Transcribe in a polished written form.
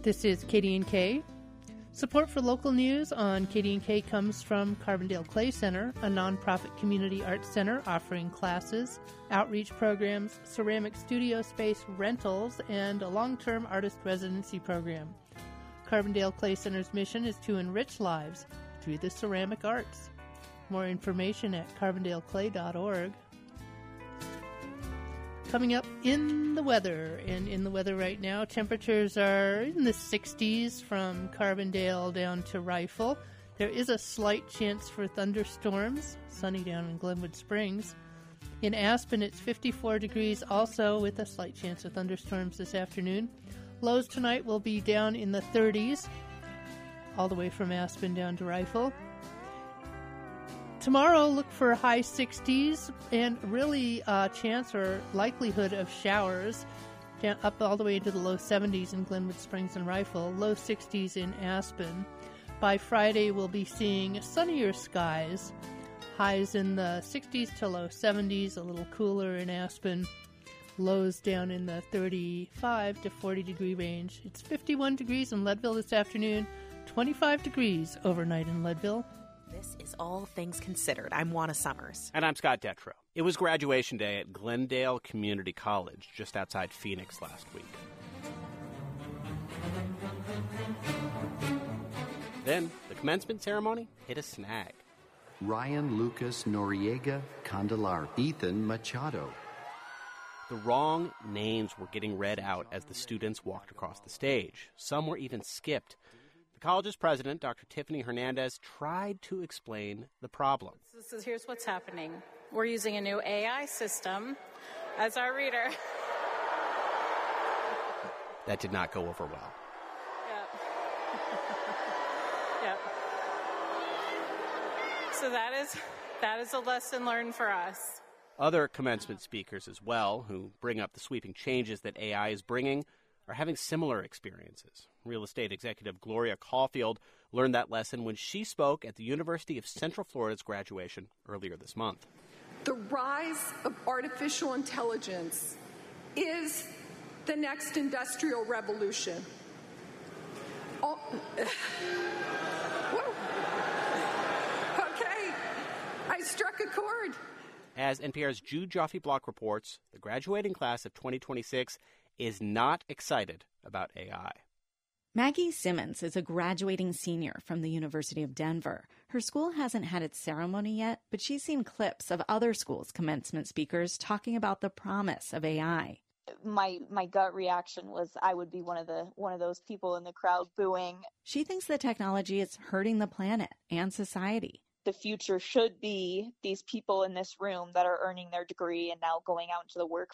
This is KDNK. Support for local news on KDNK comes from Carbondale Clay Center, a nonprofit community arts center offering classes, outreach programs, ceramic studio space rentals, and a long-term artist residency program. Carbondale Clay Center's mission is to enrich lives through the ceramic arts. More information at carbondaleclay.org. Coming up in the weather, and in the weather right now, temperatures are in the 60s from Carbondale down to Rifle. There is a slight chance for thunderstorms, sunny down in Glenwood Springs. In Aspen, it's 54 degrees also with a slight chance of thunderstorms this afternoon. Lows tonight will be down in the 30s, all the way from Aspen down to Rifle. Tomorrow, look for high 60s and really chance or likelihood of showers down, up all the way into the low 70s in Glenwood Springs and Rifle, low 60s in Aspen. By Friday, we'll be seeing sunnier skies, highs in the 60s to low 70s, a little cooler in Aspen, lows down in the 35 to 40 degree range. It's 51 degrees in Leadville this afternoon, 25 degrees overnight in Leadville. This is All Things Considered. I'm Juana Summers. And I'm Scott Detrow. It was graduation day at Glendale Community College, just outside Phoenix last week. Then, the commencement ceremony hit a snag. Ryan Lucas Noriega Candelar, Ethan Machado. The wrong names were getting read out as the students walked across the stage. Some were even skipped. The college's president, Dr. Tiffany Hernandez, tried to explain the problem. So here's what's happening. We're using a new AI system as our reader. That did not go over well. Yep. So that is a lesson learned for us. Other commencement speakers as well, who bring up the sweeping changes that AI is bringing, are having similar experiences. Real estate executive Gloria Caulfield learned that lesson when she spoke at the University of Central Florida's graduation earlier this month. The rise of artificial intelligence is the next industrial revolution. Oh, okay, I struck a chord. As NPR's Jude Joffe-Block reports, the graduating class of 2026 is not excited about AI. Maggie Simmons is a graduating senior from the University of Denver. Her school hasn't had its ceremony yet, but she's seen clips of other schools' commencement speakers talking about the promise of AI. My gut reaction was I would be one of those people in the crowd booing. She thinks the technology is hurting the planet and society. The future should be these people in this room that are earning their degree and now going out into the